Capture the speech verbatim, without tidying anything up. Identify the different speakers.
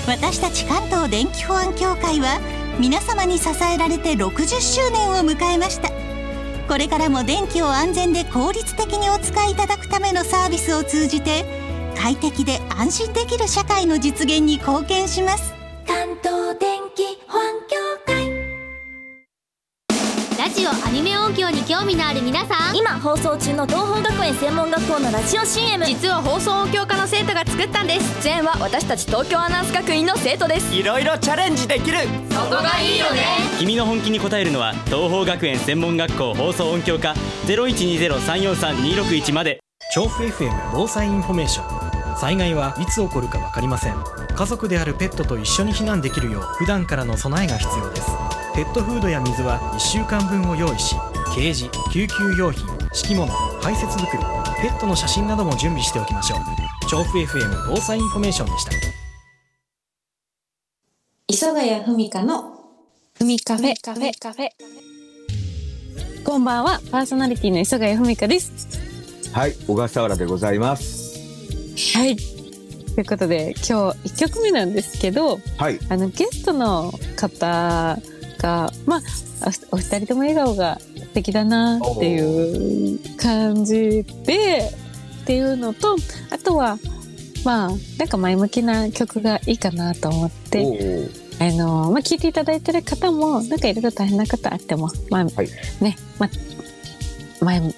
Speaker 1: 私たち関東電気保安協会は皆様に支えられてろくじゅっしゅうねんを迎えました。これからも電気を安全で効率的にお使いいただくためのサービスを通じて快適で安心できる社会の実現に貢献します。
Speaker 2: 関東電気保安協会。
Speaker 3: ラジオアニメ音響に興味のある皆さん、
Speaker 2: 今放送中の東邦学園専門学校のラジオ シーエム、
Speaker 3: 実は放送音響科の生徒が作ったんです。
Speaker 2: 出演は私たち東京アナウンス学院の生徒です。
Speaker 4: いろいろチャレンジできる、
Speaker 3: そこがいいよね。
Speaker 5: 君の本気に応えるのは東邦学園専門学校放送音響科 ゼロいちにゼロさんよんさんにろくいち まで。
Speaker 6: 調布 エフエム 防災インフォメーション。災害はいつ起こるか分かりません。家族であるペットと一緒に避難できるよう普段からの備えが必要です。ペットフードや水はいっしゅうかんぶんを用意し、ケージ、救急用品、敷物、排泄袋、ペットの写真なども準備しておきましょう。調布 エフエム 防災インフォメーションでした。
Speaker 7: 磯ヶ谷文香のふみカフェ。こんばんは、パーソナリティの磯ヶ谷文香です。
Speaker 8: はい、小笠原でございます。
Speaker 7: はい、ということで今日いっきょくめなんですけど、
Speaker 8: はい、
Speaker 7: あのゲストの方が、まあ、お二人とも笑顔が素敵だなっていう感じでっていうのと、あとはまあなんか前向きな曲がいいかなと思って、あの、まあ、聞いていただいてる方もなんかいろいろ大変な方あっても、まあ、はい、ね、まあ前